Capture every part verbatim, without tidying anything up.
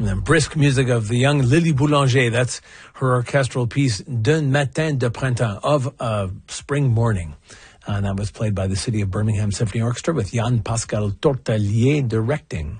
And then brisk music of the young Lily Boulanger. That's her orchestral piece, D'un matin de printemps, of a spring morning. Uh, and that was played by the City of Birmingham Symphony Orchestra with Yann-Pascal Tortelier directing.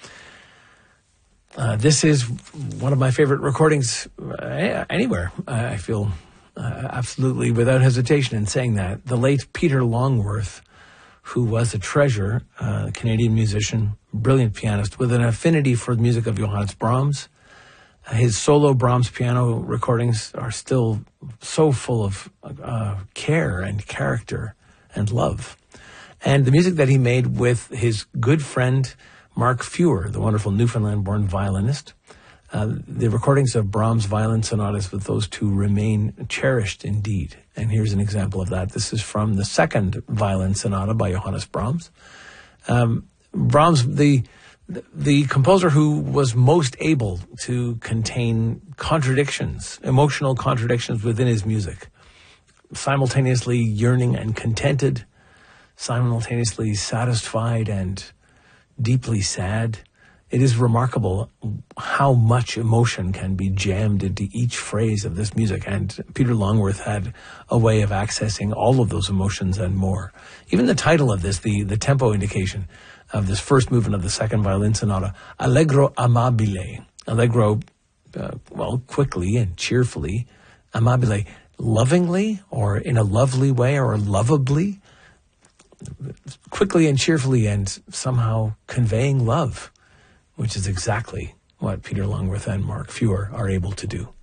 Uh, this is one of my favorite recordings uh, anywhere. I feel uh, absolutely without hesitation in saying that. The late Peter Longworth, who was a treasure, uh, a Canadian musician, brilliant pianist with an affinity for the music of Johannes Brahms. Uh, his solo Brahms piano recordings are still so full of uh, care and character and love. And the music that he made with his good friend Mark Feuer, the wonderful Newfoundland-born violinist. Uh, the recordings of Brahms' violin sonatas with those two remain cherished indeed. And here's an example of that. This is from the second violin sonata by Johannes Brahms. Um, Brahms, the the composer who was most able to contain contradictions, emotional contradictions within his music, simultaneously yearning and contented, simultaneously satisfied and deeply sad. It is remarkable how much emotion can be jammed into each phrase of this music, and Peter Longworth had a way of accessing all of those emotions and more. Even the title of this, the, the tempo indication of this first movement of the second violin sonata, Allegro amabile. Allegro, uh, well, quickly and cheerfully. Amabile, lovingly, or in a lovely way, or lovably. Quickly and cheerfully, and somehow conveying love, which is exactly what Peter Longworth and Mark Feuer are able to do.